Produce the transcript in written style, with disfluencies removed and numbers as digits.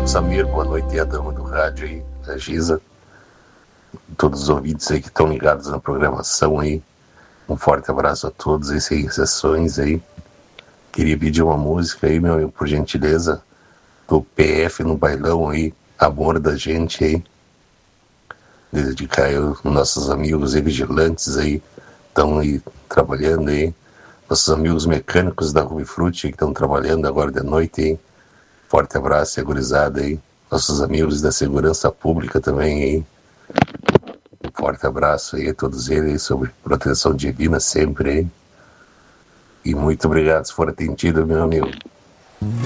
amigo Samir, boa noite, a dama do rádio aí, a Giza, todos os ouvintes aí que estão ligados na programação aí, um forte abraço a todos aí, sem exceções aí. Queria pedir uma música aí, meu amigo, por gentileza, do PF no bailão aí, Amor da Gente aí, dedicar aí aos nossos amigos aí, vigilantes aí, estão aí trabalhando aí, nossos amigos mecânicos da Ruby Frutti que estão trabalhando agora de noite aí. Forte abraço e gurizada aí. Nossos amigos da segurança pública também aí. Forte abraço aí a todos eles, sobre proteção divina sempre aí. E muito obrigado se for atendido, meu amigo.